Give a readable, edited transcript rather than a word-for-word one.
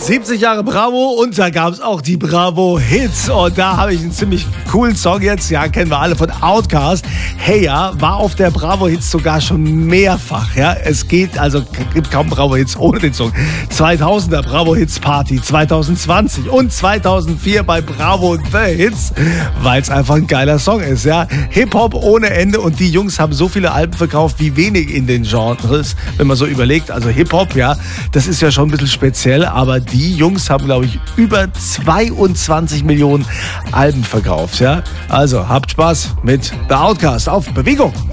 70 Jahre Bravo und da gab es auch die Bravo Hits und da habe ich einen ziemlich coolen Song jetzt, ja, kennen wir alle von Outkast. Hey ja, war auf der Bravo Hits sogar schon mehrfach, ja. Es gibt kaum Bravo Hits ohne den Song. 2000er Bravo Hits Party, 2020 und 2004 bei Bravo The Hits, weil es einfach ein geiler Song ist, ja. Hip-Hop ohne Ende und die Jungs haben so viele Alben verkauft wie wenig in den Genres, wenn man so überlegt. Also Hip-Hop, ja, das ist ja schon ein bisschen speziell, aber die Jungs haben, glaube ich, über 22 Millionen Alben verkauft, ja. Also habt Spaß mit The Outkast auf Bewegung.